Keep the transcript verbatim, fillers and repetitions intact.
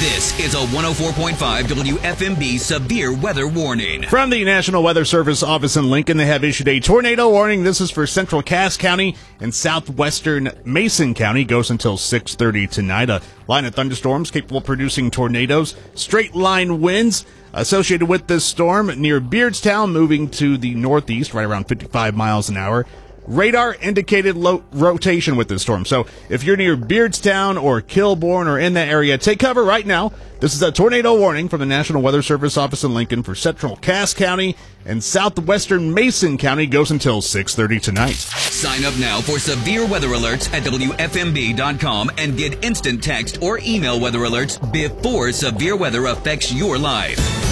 This is a one oh four point five W F M B severe weather warning. From the National Weather Service office in Lincoln, they have issued a tornado warning. This is for central Cass County and southwestern Mason County. Goes until six thirty tonight. A line of thunderstorms capable of producing tornadoes. Straight line winds associated with this storm near Beardstown, moving to the northeast, right around fifty-five miles an hour. Radar indicated low rotation with this storm. So if you're near Beardstown or Kilbourne or in that area, take cover right now. This is a tornado warning from the National Weather Service office in Lincoln for central Cass County and southwestern Mason County. Goes until six thirty tonight. Sign up now for severe weather alerts at W F M B dot com and get instant text or email weather alerts before severe weather affects your life.